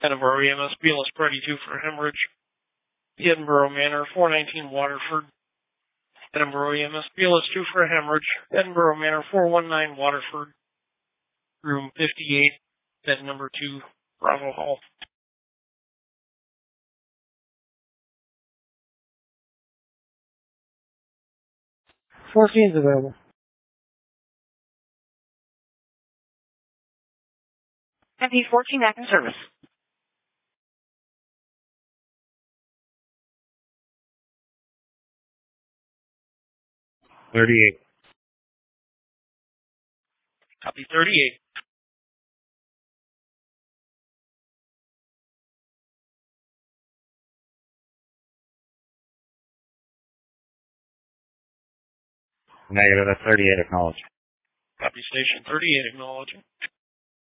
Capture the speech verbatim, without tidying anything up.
Edinburgh E M S, B L S Brady two for hemorrhage. Edinburgh Manor, four nineteen Waterford. Edinburgh E M S, B L S two for hemorrhage. Edinburgh Manor, four one nine Waterford. Room fifty-eight, bed number two, Bravo Hall. fourteen is available. M P fourteen active service. thirty-eight. Copy thirty-eight. Negative, that's thirty-eight, acknowledge. Copy station thirty-eight, acknowledging.